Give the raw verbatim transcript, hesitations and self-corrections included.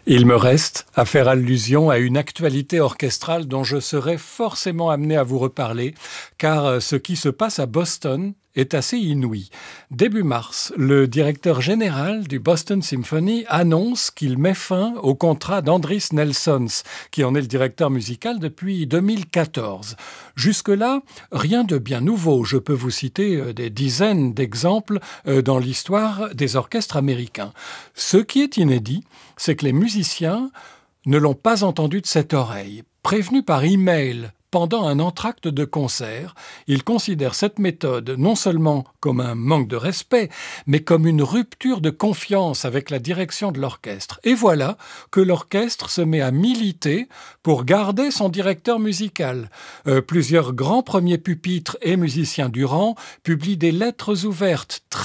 Il me reste à faire allusion à une actualité orchestrale dont je serai forcément amené à vous reparler, car ce qui se passe à Boston est assez inouï. Début mars, le directeur général du Boston Symphony annonce qu'il met fin au contrat d'Andris Nelsons, qui en est le directeur musical depuis deux mille quatorze. Jusque-là, rien de bien nouveau. Je peux vous citer des dizaines d'exemples dans l'histoire des orchestres américains. Ce qui est inédit, c'est que les musiciens ne l'ont pas entendu de cette oreille. Prévenus par email pendant un entracte de concert, ils considèrent cette méthode non seulement comme un manque de respect, mais comme une rupture de confiance avec la direction de l'orchestre. Et voilà que l'orchestre se met à militer pour garder son directeur musical. Euh, plusieurs grands premiers pupitres et musiciens du rang publient des lettres ouvertes